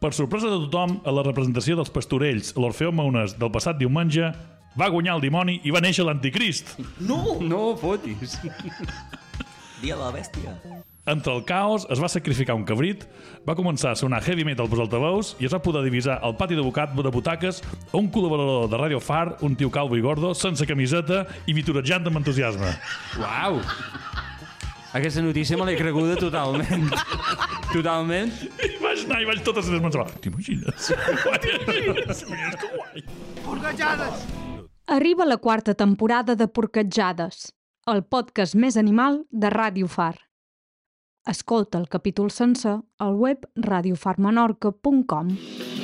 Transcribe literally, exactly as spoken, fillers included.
Per sorpresa de tothom, a la representació dels pastorells a l'Orfeó Maunès del passat diumenge, va guanyar el dimoni i va néixer l'anticrist. No! No fotis. Dia de la bèstia. Entre el caos es va sacrificar un cabrit, va començar a sonar heavy metal pels altaveus i es va poder divisar al pati de bocat de butaques un col·laborador de Radio Far, un tio calvo i gordo, sense camiseta i vitorejant amb entusiasme. Uau! Aquesta notícia me l'he creguda totalment. Totalment. I vaig anar i vaig totes les mans. T'imagines? T'imagines que guai. Porquejades! Arriba la quarta temporada de Porquejades, el podcast més animal de Ràdio Far. Escolta el capítol sencer al web radio far menorca punt com.